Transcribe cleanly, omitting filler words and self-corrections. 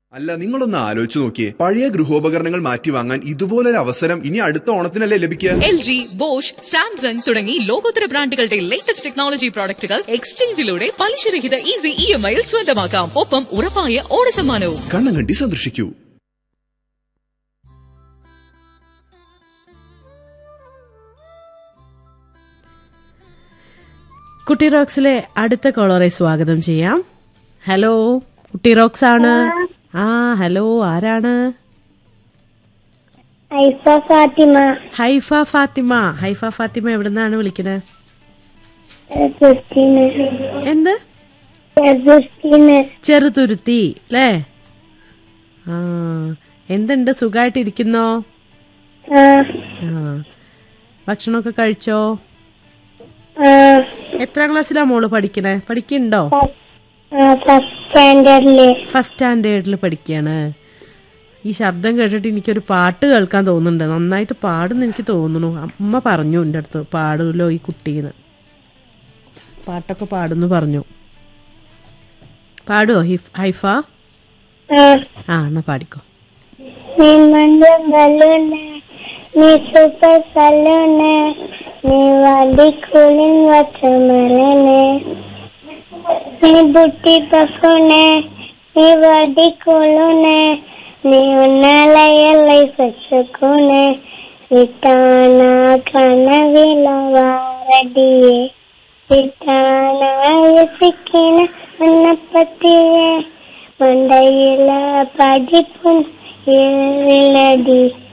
അല്ല, നിങ്ങളൊന്ന് ആലോചിച്ചു നോക്കിയേ, പഴയ ഗൃഹോപകരണങ്ങൾ മാറ്റി വാങ്ങാൻ ഇതുപോലൊരു അവസരം ഇനി അടുത്ത ഓണത്തിനല്ലേ ലഭിക്കുക? LG, ബോഷ്, സാംസങ് തുടങ്ങി ലോകോത്തര ബ്രാൻഡുകളുടെ ലേറ്റസ്റ്റ് ടെക്നോളജി പ്രോഡക്റ്റുകൾ എക്സ്ചേഞ്ചിലൂടെ പലിശരഹിത ഈസി EMI സ്വന്തമാക്കാം. ഒപ്പം ഉറപ്പായ ഓണസമ്മാനവും. കണ്ണങ്കണ്ടി സന്ദർശിക്കൂ. കുട്ടി റോക്സിലെ അടുത്ത കോളറെ സ്വാഗതം ചെയ്യാം. ഹലോ, കുട്ടി റോക്സ് ആണ്. ഹലോ, ആരാണ്? Haifa Fathima. Haifa Fathima. Haifa Fathima എവിടുന്നാണ് വിളിക്കുന്നത്? എന്ത്? ചെറുതുരുത്തി അല്ലേ? എന്തുണ്ട്, സുഖമായിട്ടിരിക്കുന്നോ? ഭക്ഷണമൊക്കെ കഴിച്ചോ? എത്രാം ക്ലാസ്സിലാ മോള് പഠിക്കണേ? പഠിക്കണ്ടോ? ഫസ്റ്റ് സ്റ്റാൻഡേർഡിൽ പഠിക്കാണ്. ഈ ശബ്ദം കേട്ടിട്ട് എനിക്കൊരു പാട്ട് കേൾക്കാൻ തോന്നുന്നുണ്ട്. നന്നായിട്ട് പാടുന്നു എനിക്ക് തോന്നുന്നു. അമ്മ പറഞ്ഞു എൻ്റെ അടുത്ത്, പാടുമല്ലോ ഈ കുട്ടീന്ന്. പാട്ടൊക്കെ പാടുന്നു പറഞ്ഞു. പാടുവോ ഹൈഫ? എന്നാ പാടിക്കോ. നീ സൂപ്പർ സലൂണ്, നീ വാടി കൂളിംഗ് വാട്ടർമെലന്, നീ ബുട്ടി പഫൂണ്, നീ വാടി കൂളുണ്, നീ ഉന്നാലയ ലൈഫ് സുക്കൂണ്, വിട്ടാന കനവിലവാരടിയെ, വിട്ടാന യസിക്കിന അന്നപ്പത്തിയെ, മണ്ടയില പഠിപ്പും ഏറിലടി.